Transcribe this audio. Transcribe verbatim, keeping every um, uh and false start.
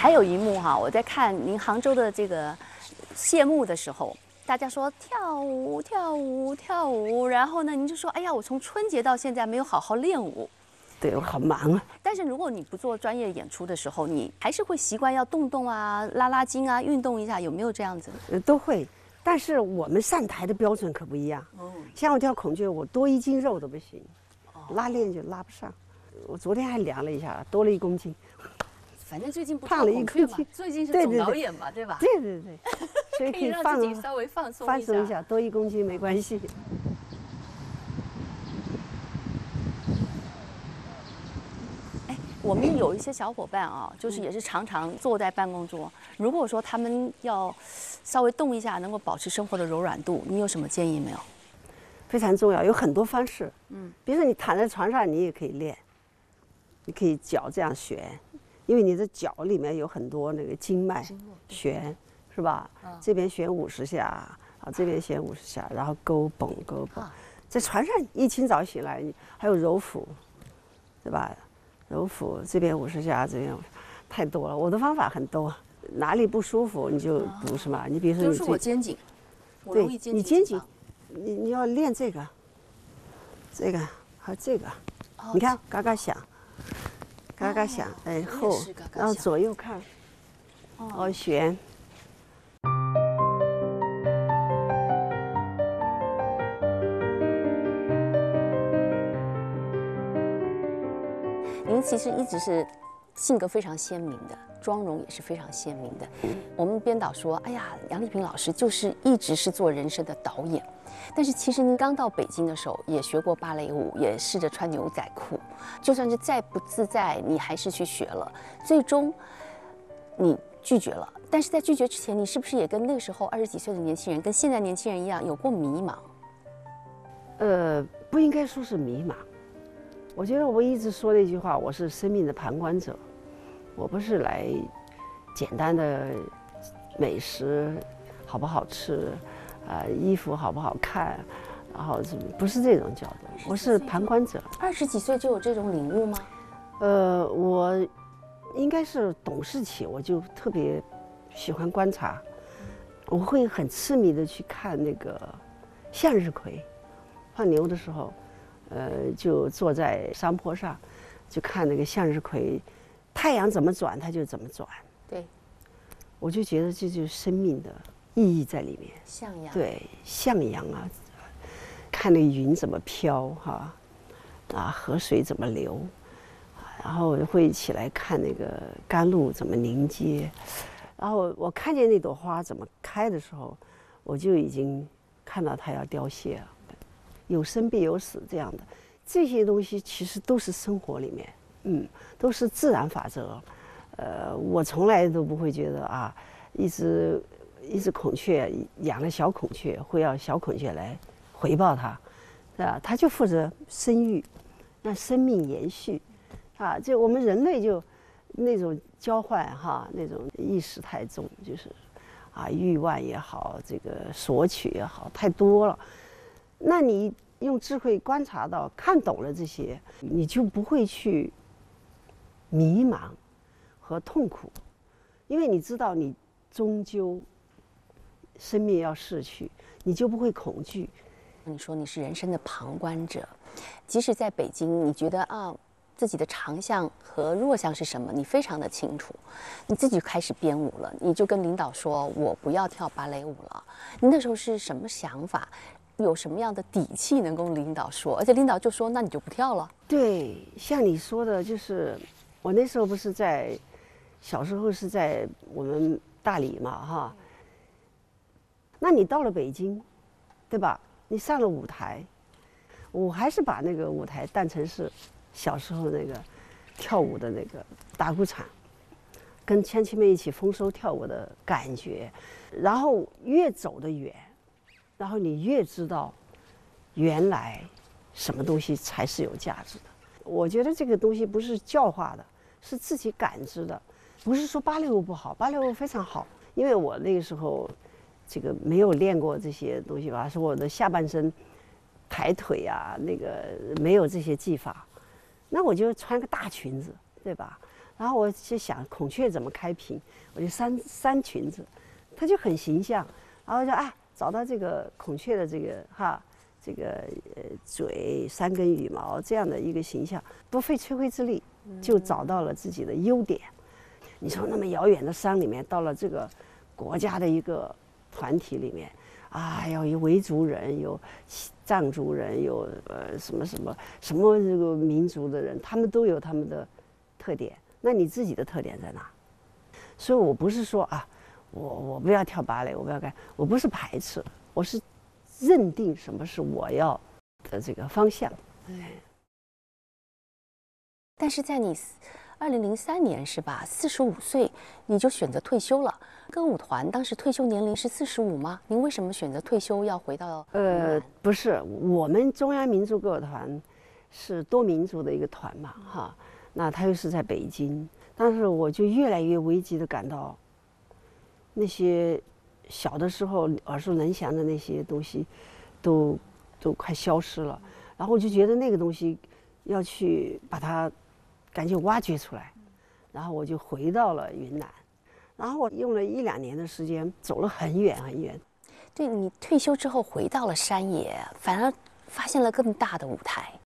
还有一幕哈，我在看您杭州的这个谢幕的时候，大家说跳舞跳舞跳舞，然后呢，您就说哎呀，我从春节到现在没有好好练舞。 对我好忙啊。 但是如果你不做专业演出的时候，你还是会习惯要动动啊、拉拉筋啊、运动一下，有没有这样子？ 呃，都会。但是我们上台的标准可不一样。 哦， 像我跳孔雀，我多一斤肉都不行，拉练就拉不上。我昨天还量了一下，多了一公斤。 反正最近不胖了一公斤， 最近是总导演嘛，对吧？ 对对对，所以可以让自己稍微放松放松一下，多一公斤没关系。 哎，我们有一些小伙伴啊，就是也是常常坐在办公桌，如果说他们要稍微动一下，能够保持生活的柔软度，你有什么建议没有？ 非常重要，有很多方式。嗯，比如说你躺在床上，你也可以练，你可以脚这样旋。因为你的脚里面有很多那个经脉旋，是吧？这边旋五十下，啊，这边旋五十下，然后勾绷勾绷。在床上一清早醒来，还有揉腹，对吧？揉腹这边五十下，这边太多了。我的方法很多，哪里不舒服你就补什么。你比如说， 就是我肩颈，我容易肩颈。 你肩颈，你你要练这个，这个和这个，你看嘎嘎响。嘎嘎响，哎后，然后左右看，哦旋。 您其实一直是性格非常鲜明的，妆容也是非常鲜明的。我们编导说，哎呀，杨丽萍老师就是一直是做人生的导演。但是其实您刚到北京的时候，也学过芭蕾舞，也试着穿牛仔裤，就算是再不自在，你还是去学了。最终，你拒绝了。但是在拒绝之前，你是不是也跟那个时候二十几岁的年轻人，跟现在年轻人一样，有过迷茫？ 呃，不应该说是迷茫。我觉得我一直说的一句话，我是生命的旁观者，我不是来简单的美食好不好吃。啊、呃，衣服好不好看，然后不是这种角度，我是旁观者。 二十几岁就有这种领悟吗？ 呃，我应该是懂事起，我就特别喜欢观察，我会很痴迷的去看那个向日葵。放牛的时候，呃，就坐在山坡上，就看那个向日葵，太阳怎么转，它就怎么转。 对， 我就觉得这就是生命的意义在里面， 向阳， 对，向阳啊，看那云怎么飘哈，啊，河水怎么流，然后会起来看那个甘露怎么凝结，然后我看见那朵花怎么开的时候，我就已经看到它要凋谢了，有生必有死这样的，这些东西其实都是生活里面，嗯，都是自然法则，呃，我从来都不会觉得啊，一直。一只孔雀养了小孔雀，会要小孔雀来回报它，是吧？它就负责生育，让生命延续，啊，就我们人类就那种交换哈，那种意识太重，就是啊欲望也好，这个索取也好，太多了。那你用智慧观察到、看懂了这些，你就不会去迷茫和痛苦，因为你知道你终究。生命要逝去，你就不会恐惧。 你说你是人生的旁观者，即使在北京，你觉得啊自己的长项和弱项是什么，你非常的清楚。你自己开始编舞了，你就跟领导说：“我不要跳芭蕾舞了。”你那时候是什么想法？有什么样的底气能跟领导说？而且领导就说：“那你就不跳了。” 对，像你说的，就是我那时候不是在小时候是在我们大理嘛，哈。那你到了北京，对吧？你上了舞台，我还是把那个舞台当成是小时候那个跳舞的那个打鼓场，跟乡亲们一起丰收跳舞的感觉。然后越走得远，然后你越知道原来什么东西才是有价值的。我觉得这个东西不是教化的，是自己感知的。不是说芭蕾舞不好，芭蕾舞非常好，因为我那个时候。这个没有练过这些东西吧，说我的下半身抬腿啊，那个没有这些技法，那我就穿个大裙子，对吧？ 然后我就想孔雀怎么开屏，我就扇扇裙子，它就很形象。然后就啊，找到这个孔雀的这个哈，这个呃嘴三根羽毛这样的一个形象，不费吹灰之力就找到了自己的优点。你从那么遥远的山里面到了这个国家的一个团体里面，啊，要有维族人，有藏族人，有呃什么什么什么这个民族的人，他们都有他们的特点。那你自己的特点在哪？所以我不是说啊，我我不要跳芭蕾，我不要干，我不是排斥，我是认定什么是我要的这个方向。 但是在你二零零三年是吧？四十五岁你就选择退休了。歌舞团当时退休年龄是四十五吗？您为什么选择退休要回到？ 呃，不是，我们中央民族歌舞团是多民族的一个团嘛，哈。那他又是在北京，但是我就越来越危机的感到，那些小的时候耳熟能详的那些东西，都都快消失了。然后我就觉得那个东西要去把它赶紧挖掘出来，然后我就回到了云南，然后我用了一两年的时间，走了很远很远。 对，你退休之后回到了山野，反而发现了更大的舞台。